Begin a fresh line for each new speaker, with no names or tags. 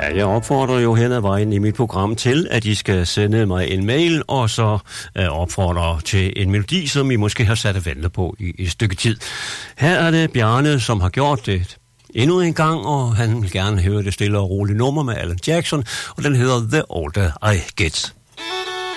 jeg opfordrer jo hen ad vejen i mit program til, at I skal sende mig en mail, og så opfordrer til en melodi, som I måske har sat at vente på i et stykke tid. Her er det Bjarne, som har gjort det endnu en gang, og han vil gerne høre det stille og rolige nummer med Alan Jackson, og den hedder The Older I Get.